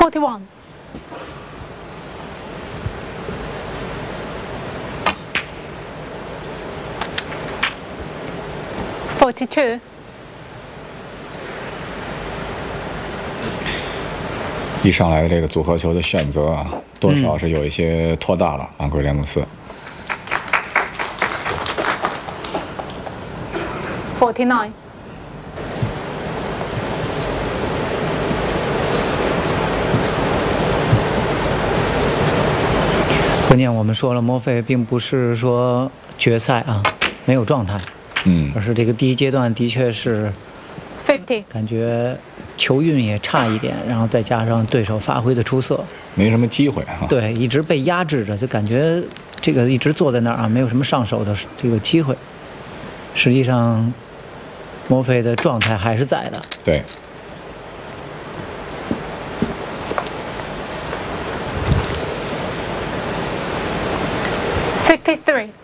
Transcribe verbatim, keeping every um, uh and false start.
forty-one. Forty-two. 一上来的这个组合球的选择啊，多少是有一些拖大了啊，威廉姆斯。 Forty-nine. 关键我们说了，莫菲并不是说决赛啊没有状态， 嗯， 而是这个第一阶段的确是 Fifty. 感觉球运也差一点，然后再加上对手发挥的出色， 没什么机会啊。 对，一直被压制着，就感觉这个一直坐在那儿啊，没有什么上手的这个机会。实际上，莫菲的状态还是在的。 对。 Fifty-three.